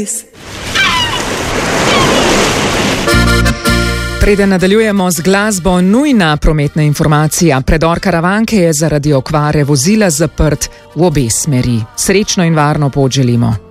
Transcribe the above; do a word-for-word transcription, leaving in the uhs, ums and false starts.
Preden nadaljujemo z glasbo, nujna prometna informacija. Predor Karavanke je zaradi okvare vozila zaprt v obe smeri. Srečno in varno pot želimo.